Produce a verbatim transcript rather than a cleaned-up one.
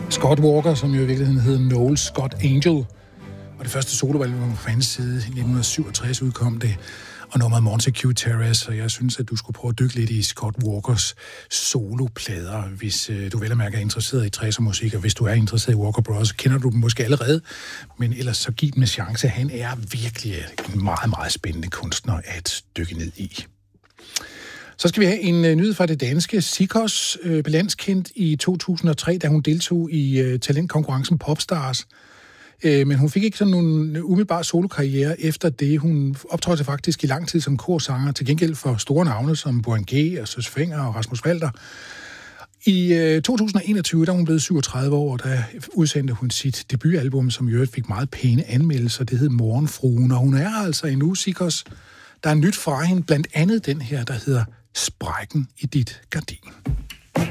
Scott Walker, som jo i virkeligheden hed Noel Scott Angel. Og det første soloalbum fra hans side i nitten syvogtres udkom det, og nummeret Montague Terrace, og jeg synes, at du skulle prøve at dykke lidt i Scott Walkers soloplader, hvis øh, du vel og mærke er interesseret i tresser musik, og hvis du er interesseret i Walker Brothers, kender du dem måske allerede, men ellers så giv dem en chance. Han er virkelig en meget, meget spændende kunstner at dykke ned i. Så skal vi have en uh, nyhed fra det danske. Sicos uh, blev landskendt i to tusind og tre, da hun deltog i uh, talentkonkurrencen Popstars. Uh, men hun fik ikke sådan en umiddelbar solokarriere efter det. Hun optrådte faktisk i lang tid som korsanger, til gengæld for store navne som Burhan G. og Søs Fenger og Rasmus Walter. I uh, to tusind og enogtyve, da hun blev syvogtredive år, der udsendte hun sit debutalbum, som i øvrigt fik meget pæne anmeldelser. Det hed Morgenfruen, og hun er altså endnu, Sicos. Der er nyt fra hende, blandt andet den her, der hedder Sprækken i dit gardin.